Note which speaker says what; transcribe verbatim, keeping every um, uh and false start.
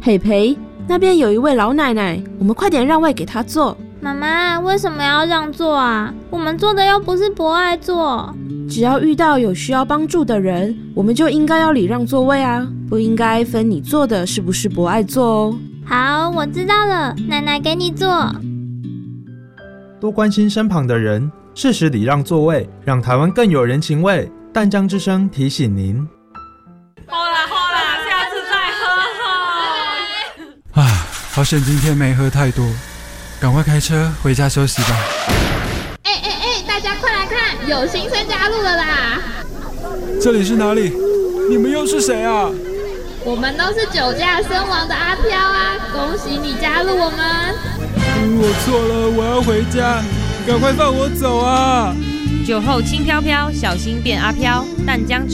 Speaker 1: 培培，那边有一位老奶奶，我们快点让位给她坐。
Speaker 2: 妈妈，为什么要让座啊？我们做的又不是博爱座。
Speaker 1: 只要遇到有需要帮助的人，我们就应该要礼让座位啊，不应该分你坐的是不是博爱座哦。
Speaker 2: 好，我知道了，奶奶给你坐。
Speaker 3: 多关心身旁的人，适时礼让座位，让台湾更有人情味。淡江之声提醒您。
Speaker 4: 好啦好啦，下次再喝哈。
Speaker 5: 啊，好险今天没喝太多，赶快开车回家休息吧。
Speaker 6: 哎哎哎，大家快来看，有新生加入了啦！
Speaker 5: 这里是哪里？你们又是谁啊？
Speaker 6: 我们都是酒驾身亡的阿飘啊！恭喜你加入我们！
Speaker 5: 我错了，我要回家，赶快放我走啊！
Speaker 7: 酒后轻飘飘，小心变阿飘。淡江之